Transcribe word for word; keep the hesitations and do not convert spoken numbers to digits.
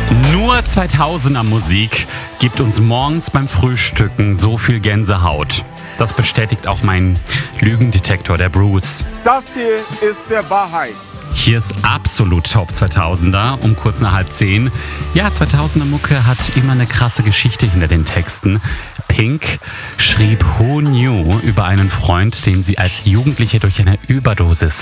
Nur zweitausender Musik gibt uns morgens beim Frühstücken so viel Gänsehaut. Das bestätigt auch mein Lügendetektor, der Bruce. Das hier ist der Wahrheit. Hier ist absolut Top zweitausender um kurz nach halb zehn. Ja, zweitausender Mucke hat immer eine krasse Geschichte hinter den Texten. Pink schrieb Who Knew über einen Freund, den sie als Jugendliche durch eine Überdosis